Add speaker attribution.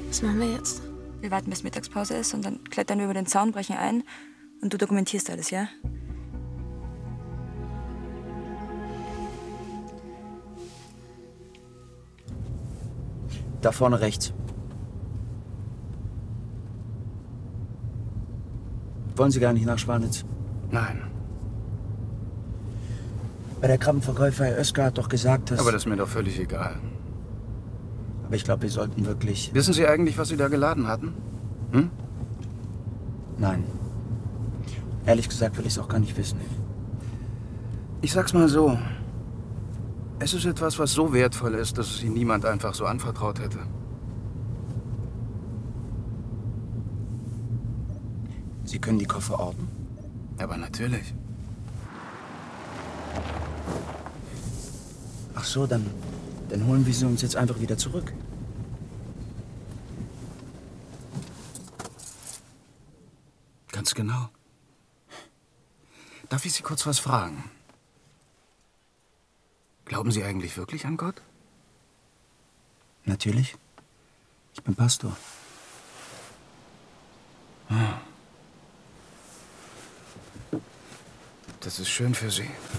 Speaker 1: Was machen wir jetzt?
Speaker 2: Wir warten, bis Mittagspause ist und dann klettern wir über den Zaun, brechen ein und du dokumentierst alles, ja?
Speaker 3: Da vorne rechts. Wollen Sie gar nicht nach Schwanitz?
Speaker 4: Nein.
Speaker 3: Bei der Krabbenverkäufer Herr Oeskar hat doch gesagt, dass...
Speaker 4: Aber das ist mir doch völlig egal.
Speaker 3: Aber ich glaube, wir sollten wirklich...
Speaker 4: Wissen Sie eigentlich, was Sie da geladen hatten? Hm?
Speaker 3: Nein. Ehrlich gesagt will ich es auch gar nicht wissen.
Speaker 4: Ich sag's mal so. Es ist etwas, was so wertvoll ist, dass es Ihnen niemand einfach so anvertraut hätte.
Speaker 3: Sie können die Koffer orten?
Speaker 4: Aber natürlich.
Speaker 3: Ach so, dann holen wir sie uns jetzt einfach wieder zurück.
Speaker 4: Ganz genau. Darf ich Sie kurz was fragen? Glauben Sie eigentlich wirklich an Gott?
Speaker 3: Natürlich. Ich bin Pastor.
Speaker 4: Das ist schön für Sie.